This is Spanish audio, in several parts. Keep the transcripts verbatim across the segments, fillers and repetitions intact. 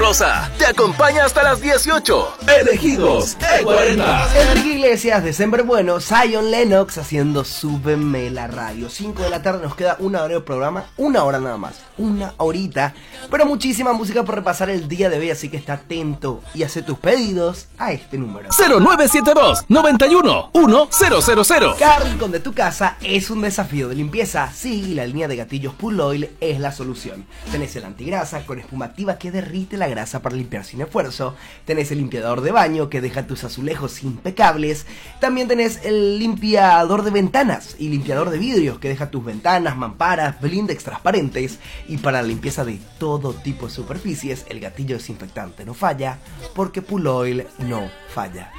Rosa te acompaña hasta las dieciocho. Elegidos E cuarenta. Enrique Iglesias, December Bueno, Zion Lennox haciendo Súbeme la radio. cinco de la tarde, nos queda una hora de programa, una hora nada más, una horita, pero muchísima música por repasar el día de hoy, así que está atento y hace tus pedidos a este número. cero nueve siete dos, noventa y uno, uno cero cero cero. Cada rincón de tu casa es un desafío de limpieza. Sí, la línea de gatillos Pull Oil es la solución. Tenés el antigrasa con espuma activa que derrite la grasa para limpiar sin esfuerzo. Tenés el limpiador de baño que deja tus azulejos impecables. También tenés el limpiador de ventanas y limpiador de vidrios que deja tus ventanas, mamparas, blindex transparentes. Y para la limpieza de todo tipo de superficies, el gatillo desinfectante no falla, porque Pull Oil no falla.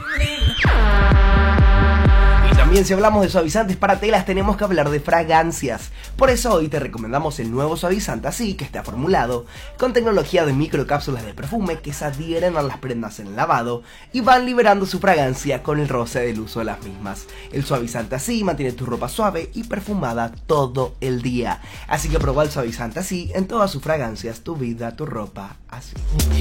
Y también, si hablamos de suavizantes para telas, tenemos que hablar de fragancias. Por eso hoy te recomendamos el nuevo suavizante Así, que está formulado con tecnología de microcápsulas de perfume que se adhieren a las prendas en el lavado y van liberando su fragancia con el roce del uso de las mismas. El suavizante Así mantiene tu ropa suave y perfumada todo el día. Así que prueba el suavizante Así en todas sus fragancias, tu vida, tu ropa, así.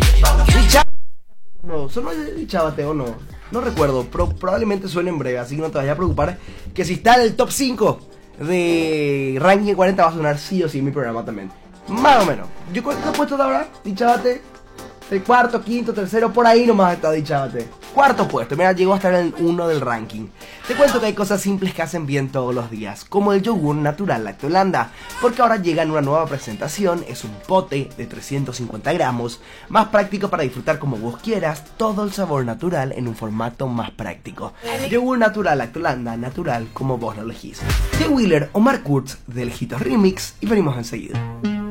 No, solo es Chavate o no, no recuerdo, pero probablemente suene en breve, así que no te vayas a preocupar, que si está en el top cinco de Ranking cuarenta va a sonar sí o sí en mi programa también. Más o menos. ¿Yo cuánto he puesto de ahora? Chavate, el cuarto, quinto, tercero, por ahí nomás está Chavate. Cuarto puesto, mira, llegó a estar en el uno del ranking. Te cuento que hay cosas simples que hacen bien todos los días, como el yogur natural Lactolanda, porque ahora llega en una nueva presentación. Es un pote de trescientos cincuenta gramos, más práctico para disfrutar como vos quieras, todo el sabor natural en un formato más práctico. Yogur natural Lactolanda, natural como vos lo elegís. The Wheeler o Mark Kurtz de Elegidos Remix, y venimos enseguida.